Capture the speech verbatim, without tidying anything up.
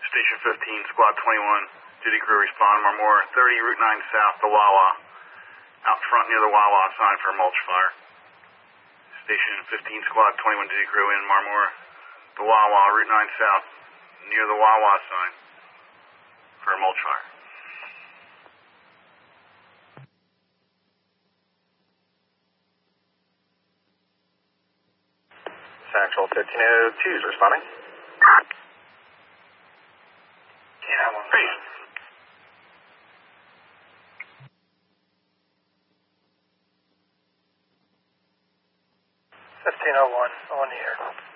Station fifteen, Squad twenty-one, duty crew respond, Marmora, thirty, Route nine South, the Wawa. Out front near the Wawa sign for a mulch fire. Station fifteen, Squad twenty-one, duty crew in Marmora, the Wawa, Route nine South, near the Wawa sign for a mulch fire. Central fifteen oh two is responding. Hey. fifteen oh one on the air.